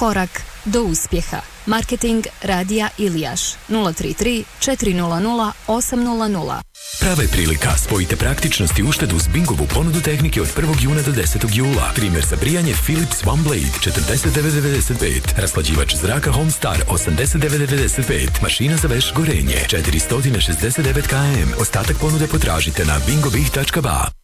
Korak do uspjeha. Marketing Radija Ilijaš 033 400 800. Prava je prilika. Spojite praktičnost i uštedu s Bingovu ponudu tehnike od 1. juna do 10. jula. Primjer za brijanje Philips OneBlade 49,95. Rashlađivač zraka Homestar 89,95. Mašina za veš Gorenje 469 km. Ostatak ponude potražite na bingobih.ba.